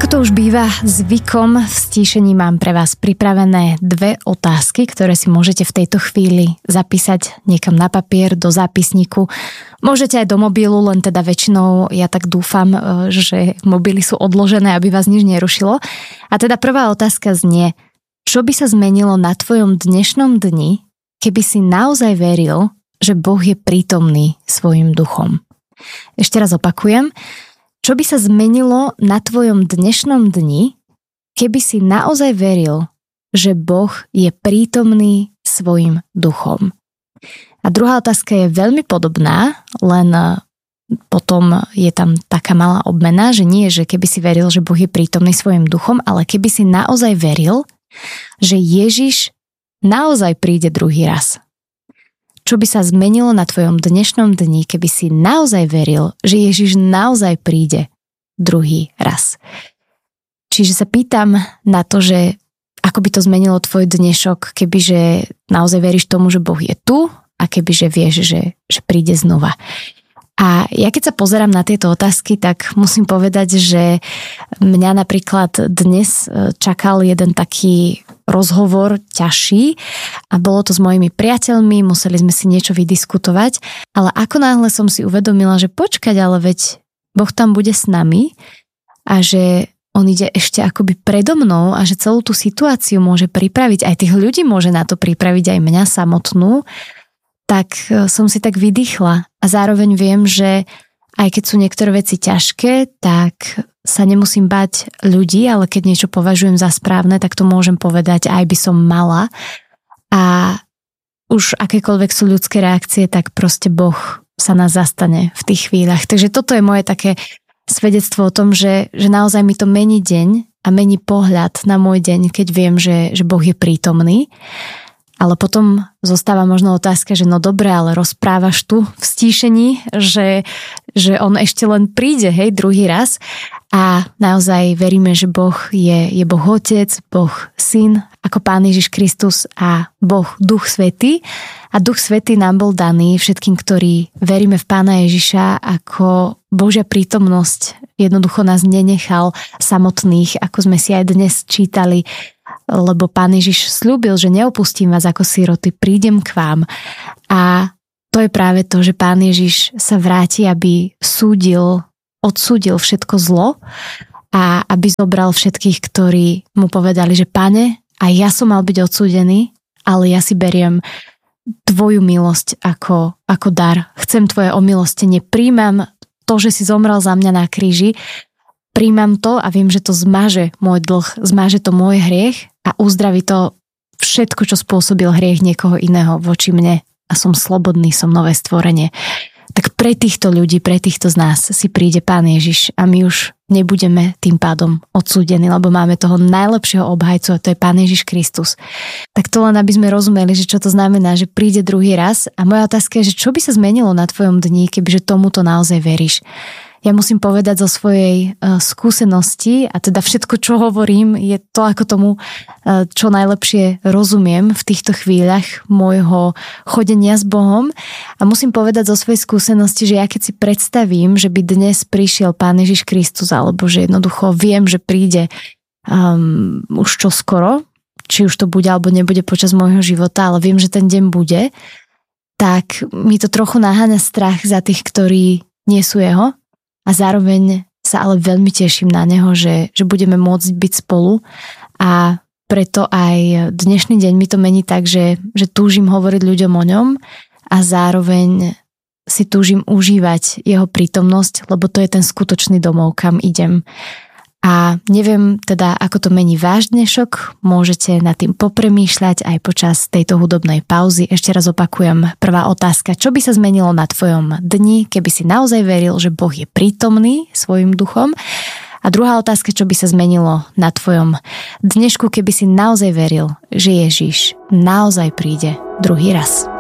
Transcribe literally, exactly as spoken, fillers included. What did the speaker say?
Ako to už býva zvykom, v stíšení mám pre vás pripravené dve otázky, ktoré si môžete v tejto chvíli zapísať niekam na papier, do zápisníku. Môžete aj do mobilu, len teda väčšinou ja tak dúfam, že mobily sú odložené, aby vás nič nerušilo. A teda prvá otázka znie, čo by sa zmenilo na tvojom dnešnom dni, keby si naozaj veril, že Boh je prítomný svojim duchom? Ešte raz opakujem. Čo by sa zmenilo na tvojom dnešnom dni, keby si naozaj veril, že Boh je prítomný svojim duchom? A druhá otázka je veľmi podobná, len potom je tam taká malá obmena, že nie, že keby si veril, že Boh je prítomný svojim duchom, ale keby si naozaj veril, že Ježiš naozaj príde druhý raz. Čo by sa zmenilo na tvojom dnešnom dni, keby si naozaj veril, že Ježiš naozaj príde druhý raz. Čiže sa pýtam na to, že ako by to zmenilo tvoj dnešok, kebyže naozaj veríš tomu, že Boh je tu a kebyže vieš, že, že príde znova. A ja keď sa pozerám na tieto otázky, tak musím povedať, že mňa napríklad dnes čakal jeden taký rozhovor ťažší a bolo to s mojimi priateľmi, museli sme si niečo vydiskutovať, ale ako náhle som si uvedomila, že počkať, ale veď Boh tam bude s nami a že on ide ešte akoby predo mnou a že celú tú situáciu môže pripraviť, aj tých ľudí môže na to pripraviť, aj mňa samotnú, tak som si tak vydýchla a zároveň viem, že aj keď sú niektoré veci ťažké, tak sa nemusím bať ľudí, ale keď niečo považujem za správne, tak to môžem povedať, aj by som mala. A už akékoľvek sú ľudské reakcie, tak proste Boh sa nás zastane v tých chvíľach. Takže toto je moje také svedectvo o tom, že, že naozaj mi to mení deň a mení pohľad na môj deň, keď viem, že, že Boh je prítomný. Ale potom zostáva možno otázka, že no dobre, ale rozprávaš tu v stíšení, že, že on ešte len príde, hej, druhý raz a naozaj veríme, že Boh je, je Boh Otec, Boh Syn, ako Pán Ježiš Kristus a Boh Duch Svätý. A Duch Svätý nám bol daný všetkým, ktorí veríme v Pána Ježiša, ako Božia prítomnosť jednoducho nás nenechal samotných, ako sme si aj dnes čítali, lebo Pán Ježiš sľúbil, že neopustím vás ako siroty, prídem k vám. A to je práve to, že Pán Ježiš sa vráti, aby súdil, odsúdil všetko zlo a aby zobral všetkých, ktorí mu povedali, že Pane, aj ja som mal byť odsúdený, ale ja si beriem tvoju milosť ako, ako dar. Chcem tvoje omilostenie, príjmam to, že si zomrel za mňa na kríži, príjmam to a viem, že to zmaže môj dlh, zmaže to môj hriech a uzdraví to všetko, čo spôsobil hriech niekoho iného voči mne a som slobodný, som nové stvorenie. Tak pre týchto ľudí, pre týchto z nás si príde Pán Ježiš a my už nebudeme tým pádom odsúdení, lebo máme toho najlepšieho obhajcu a to je Pán Ježiš Kristus. Tak to len aby sme rozumeli, že čo to znamená, že príde druhý raz a moja otázka je, že čo by sa zmenilo na tvojom dni, kebyže tomuto naozaj veríš. Ja musím povedať zo svojej uh, skúsenosti a teda všetko, čo hovorím, je to, ako tomu uh, čo najlepšie rozumiem v týchto chvíľach môjho chodenia s Bohom. A musím povedať zo svojej skúsenosti, že ja keď si predstavím, že by dnes prišiel Pán Ježiš Kristus, alebo že jednoducho viem, že príde um, už čoskoro, či už to bude alebo nebude počas môjho života, ale viem, že ten deň bude, tak mi to trochu naháňa strach za tých, ktorí nie sú jeho. A zároveň sa ale veľmi teším na neho, že, že budeme môcť byť spolu a preto aj dnešný deň mi to mení tak, že, že túžim hovoriť ľuďom o ňom a zároveň si túžim užívať jeho prítomnosť, lebo to je ten skutočný domov, kam idem. A neviem teda, ako to mení váš dnešok, môžete nad tým popremýšľať aj počas tejto hudobnej pauzy. Ešte raz opakujem, prvá otázka, čo by sa zmenilo na tvojom dni, keby si naozaj veril, že Boh je prítomný svojim duchom? A druhá otázka, čo by sa zmenilo na tvojom dnešku, keby si naozaj veril, že Ježiš naozaj príde druhý raz?